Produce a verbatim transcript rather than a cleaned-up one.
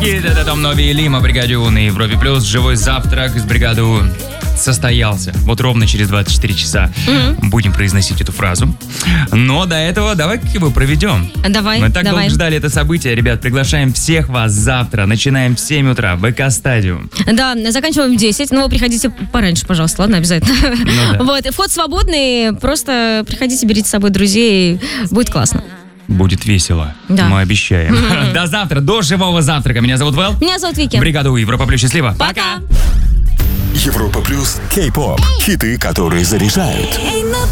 хит, это Том Нови и Лима, бригаде У на Европе Плюс. Живой завтрак с бригадой У состоялся. Вот ровно через двадцать четыре часа mm-hmm. будем произносить эту фразу. Но до этого давай его проведем. Давай, Мы так давай. долго ждали это событие. Ребят, приглашаем всех вас завтра. Начинаем в семь утра в ВК-стадиум. Да, заканчиваем в десять. Но вы приходите пораньше, пожалуйста, ладно, обязательно. Ну, да. Вот, вход свободный. Просто приходите, берите с собой друзей. Будет классно. Будет весело. Да. Мы обещаем. Mm-hmm. До завтра, до живого завтрака. Меня зовут Вэл. Меня зовут Вики. Бригада У, Европа Плюс, счастливо. Пока. Европа Плюс, Кей-поп. Хиты, которые заряжают.